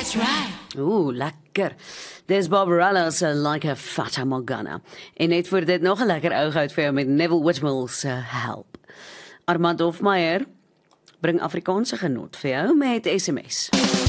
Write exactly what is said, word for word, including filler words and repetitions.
That's right. Oeh, lekker. Dis Barbarella se Like a Fata Morgana. En net voor dit nog 'n lekker ou goud vir jou met Neville Whitmore se Help. Armand Hofmeyer bring Afrikaanse genot vir jou met S M S.